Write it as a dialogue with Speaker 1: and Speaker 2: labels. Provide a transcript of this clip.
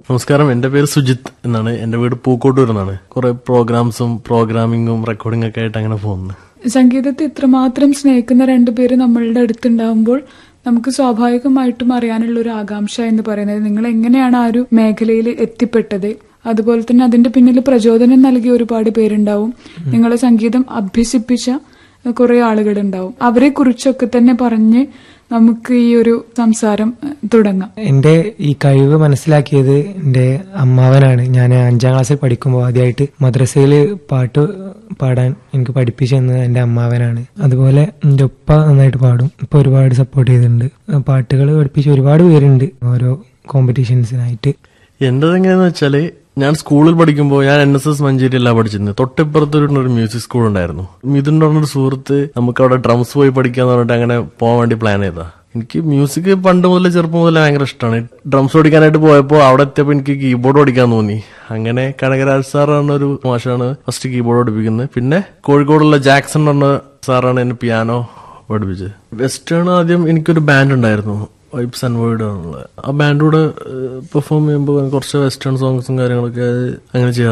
Speaker 1: നമസ്കാരം, എന്റെ പേര് സുജിത്ത് എന്നാണ്. എന്റെ വീട് പൂക്കോട്ടൂർ എന്നാണ്. കുറെ പ്രോഗ്രാംസും പ്രോഗ്രാമിങ്ങും റെക്കോർഡിംഗ് ഒക്കെ ആയിട്ട് അങ്ങനെ പോകുന്നു.
Speaker 2: സംഗീതത്തെ ഇത്രമാത്രം സ്നേഹിക്കുന്ന രണ്ടുപേര് നമ്മളുടെ അടുത്തുണ്ടാകുമ്പോൾ നമുക്ക് സ്വാഭാവികമായിട്ടും അറിയാനുള്ള ഒരു ആകാംക്ഷ എന്ന് പറയുന്നത് നിങ്ങൾ എങ്ങനെയാണ് ആ ഒരു മേഖലയിൽ എത്തിപ്പെട്ടത്, അതുപോലെ തന്നെ അതിന്റെ പിന്നിൽ പ്രചോദനം നൽകിയ ഒരുപാട് പേരുണ്ടാവും, നിങ്ങളെ സംഗീതം അഭ്യസിപ്പിച്ച കുറെ ആളുകളുണ്ടാവും. അവരെ കുറിച്ചൊക്കെ തന്നെ പറഞ്ഞ് നമുക്ക് ഈ ഒരു സംസാരം തുടങ്ങാം.
Speaker 3: എന്റെ ഈ കഴിവ് മനസ്സിലാക്കിയത് എന്റെ അമ്മാവനാണ്. ഞാൻ 5ാം ക്ലാസ്സിൽ പഠിക്കുമ്പോൾ ആദ്യമായിട്ട് മദ്രസയിൽ പാട്ട് പാടാൻ എനിക്ക് പഠിപ്പിച്ചു തന്നത് എന്റെ അമ്മാവനാണ്. അതുപോലെ എന്റെ ഉപ്പ നന്നായിട്ട് പാടും. ഇപ്പൊ ഒരുപാട് സപ്പോർട്ട് ചെയ്തിട്ടുണ്ട്. പാട്ടുകൾ പഠിപ്പിച്ച ഒരുപാട് പേരുണ്ട് ഓരോ കോമ്പറ്റീഷൻസിനായിട്ട്.
Speaker 1: എന്റേത് എങ്ങനെയാന്ന് വെച്ചാല്, ഞാൻ സ്കൂളിൽ പഠിക്കുമ്പോൾ ഞാൻ NSS മഞ്ചേരിയല്ല പഠിച്ചിരുന്നത്. തൊട്ടിപ്പുറത്തൊരു മ്യൂസിക് സ്കൂൾ ഉണ്ടായിരുന്നു. ഇതിന്റെ പറഞ്ഞൊരു സുഹൃത്ത് നമുക്ക് അവിടെ ഡ്രംസ് പോയി പഠിക്കാന്ന് പറഞ്ഞിട്ട് അങ്ങനെ പോകാൻ വേണ്ടി പ്ലാൻ ചെയ്താ. എനിക്ക് മ്യൂസിക് പണ്ട് മുതൽ ചെറുപ്പം മുതലേ ഭയങ്കര ഇഷ്ടമാണ്. ഡ്രംസ് പഠിക്കാനായിട്ട് പോയപ്പോൾ അവിടെ എത്തിയപ്പോൾ എനിക്ക് കീബോർഡ് പഠിക്കാൻ തോന്നി. അങ്ങനെ കനകരാജ് സാർ പറഞ്ഞൊരു മാഷാണ് ഫസ്റ്റ് കീബോർഡ് പഠിപ്പിക്കുന്നത്. പിന്നെ കോഴിക്കോടുള്ള ജാക്സൺ പറഞ്ഞ സാറാണ് എന്നെ പിയാനോ പഠിപ്പിച്ചത്. വെസ്റ്റേൺ ആദ്യം എനിക്കൊരു ബാൻഡ് ഉണ്ടായിരുന്നു, വൈബ്സ് ആൻഡ് വേർഡ് ആണുള്ളത്. ആ ബാൻഡ് കൂടെ പെർഫോം ചെയ്യുമ്പോൾ കുറച്ച് വെസ്റ്റേൺ സോങ്സും കാര്യങ്ങളൊക്കെ അങ്ങനെ ചെയ്യാം.